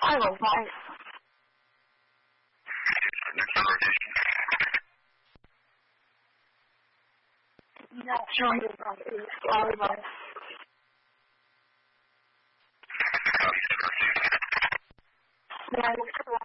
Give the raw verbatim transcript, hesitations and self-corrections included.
I will fight. Not sure about it. Sorry, but yeah,